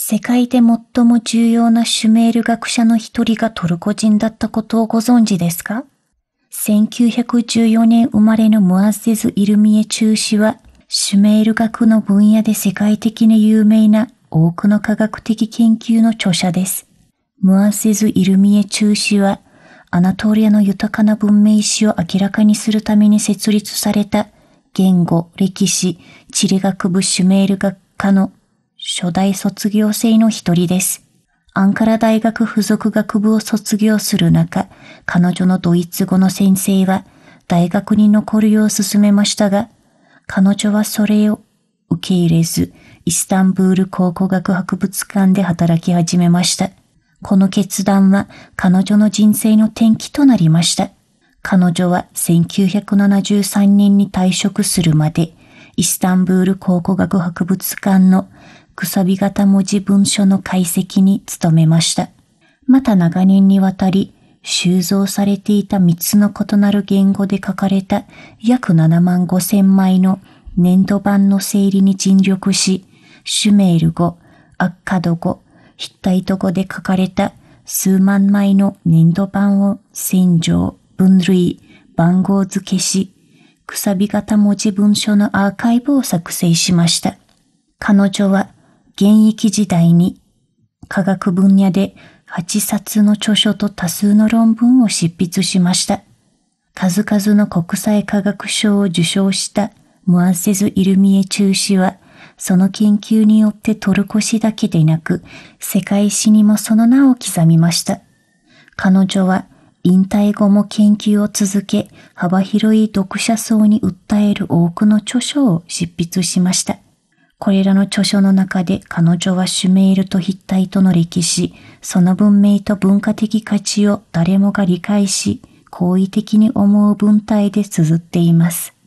世界で最も重要なシュメール学者の一人がトルコ人だったことをご存知ですか？ 1914 年生まれのムアッゼズ・イルミエ中氏は、シュメール学の分野で世界的に有名な多くの科学的研究の著者です。ムアッゼズ・イルミエ中氏は、アナトリアの豊かな文明史を明らかにするために設立された言語、歴史、地理学部シュメール学科の初代卒業生の一人です。アンカラ大学附属学部を卒業する中、彼女のドイツ語の先生は大学に残るよう勧めましたが、彼女はそれを受け入れず、イスタンブール考古学博物館で働き始めました。この決断は彼女の人生の転機となりました。彼女は1973年に退職するまで、イスタンブール考古学博物館のくさび型文字文書の解析に努めました。また長年にわたり収蔵されていた3つの異なる言語で書かれた約7万5,000枚の粘土板の整理に尽力し、シュメール語、アッカド語、ヒッタイト語で書かれた数万枚の粘土板を洗浄、分類、番号付けし、くさび型文字文書のアーカイブを作成しました。彼女は現役時代に科学分野で8冊の著書と多数の論文を執筆しました。数々の国際科学賞を受賞したムアッゼズ・イルミエ中氏は、その研究によってトルコ史だけでなく、世界史にもその名を刻みました。彼女は引退後も研究を続け、幅広い読者層に訴える多くの著書を執筆しました。これらの著書の中で彼女はシュメールとヒッタイトの歴史、その文明と文化的価値を誰もが理解し、好意的に思う文体で綴っています。